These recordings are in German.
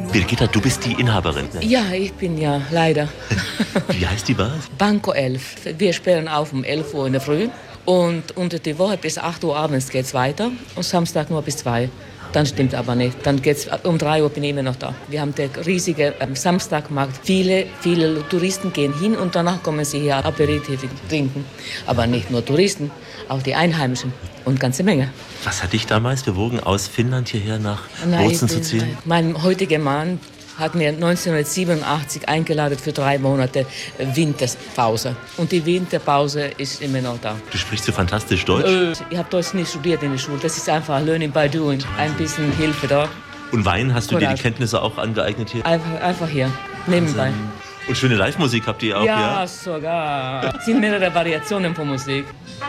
Birgitta, du bist die Inhaberin. Ja, ich bin ja leider. Wie heißt die Bar? Banco 11. Wir sperren auf um 11 Uhr in der Früh und unter die Woche bis 8 Uhr abends geht's weiter und Samstag nur bis 2. Dann stimmt aber nicht. Dann geht's um 3 Uhr bin ich immer noch da. Wir haben den riesigen Samstagmarkt. Viele Touristen gehen hin und danach kommen sie hier Aperitif trinken. Aber nicht nur Touristen, auch die Einheimischen und eine ganze Menge. Was hat dich damals bewogen, aus Finnland hierher nach Bozen zu ziehen? Mein heutiger Mann hat mir 1987 eingeladen für 3 Monate Winterpause. Und die Winterpause ist immer noch da. Du sprichst so fantastisch Deutsch. Ich habe Deutsch nicht studiert in der Schule. Das ist einfach Learning by Doing. Ein bisschen Hilfe da. Und Wein, hast du dir die Kenntnisse auch angeeignet hier? Einfach hier, nebenbei. Und schöne Live-Musik habt ihr auch, ja? Ja, sogar. Es sind mehrere Variationen von Musik.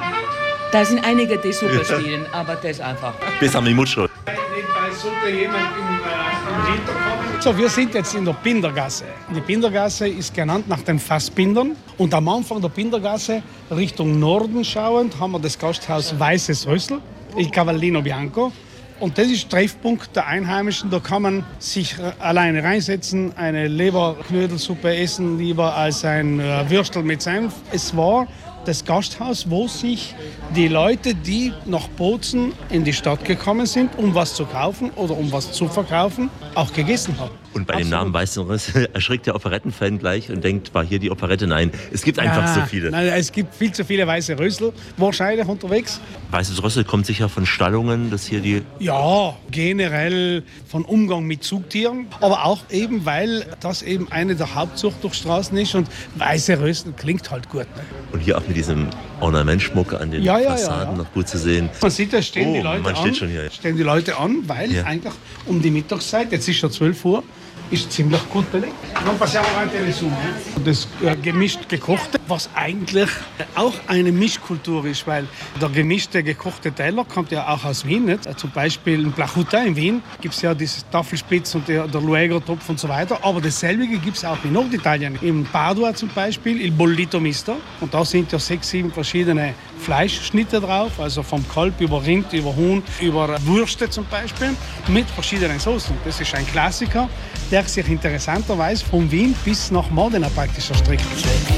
Da sind einige, die super spielen, aber das ist einfach. Bis am Mucho. Sollte jemand im Winter kommen? So, wir sind jetzt in der Pindergasse. Die Pindergasse ist genannt nach den Fassbindern. Und am Anfang der Pindergasse, Richtung Norden schauend, haben wir das Gasthaus Weißes Rössl, Il Cavallino Bianco. Und das ist Treffpunkt der Einheimischen. Da kann man sich alleine reinsetzen, eine Leberknödelsuppe essen, lieber als ein Würstel mit Senf. Es war das Gasthaus, wo sich die Leute, die nach Bozen in die Stadt gekommen sind, um was zu kaufen oder um was zu verkaufen, auch gegessen haben. Und bei dem Namen Weißes Rössl erschrickt der Operettenfan gleich und denkt, war hier die Operette? Nein, es gibt einfach so viele. Nein, es gibt viel zu viele Weiße Rössl wahrscheinlich unterwegs. Weißes Rössl kommt sicher von Stallungen, dass hier die... Ja, generell von Umgang mit Zugtieren, aber auch eben, weil das eben eine der Hauptzuchtstraßen ist und Weiße Rössl klingt halt gut. Ne? Und hier auch mit diesem Ornamentschmuck an den Fassaden noch gut zu sehen. Man sieht, da stehen die Leute an. Schon hier. Stehen die Leute an, weil eigentlich um die Mittagszeit, jetzt ist schon 12 Uhr, ist ziemlich gut belegt. Das gemischt gekochte, was eigentlich auch eine Mischkultur ist, weil der gemischte gekochte Teller kommt ja auch aus Wien. Nicht? Zum Beispiel in Plachuta in Wien gibt es ja diese Tafelspitz und der Lueger-Topf und so weiter. Aber dasselbe gibt es auch in Norditalien. In Padua zum Beispiel, il Bollito Misto. Und da sind ja 6, 7 verschiedene Fleischschnitte drauf, also vom Kalb über Rind, über Huhn, über Würste zum Beispiel, mit verschiedenen Soßen. Das ist ein Klassiker, der sich interessanterweise von Wien bis nach Modena praktisch erstreckt.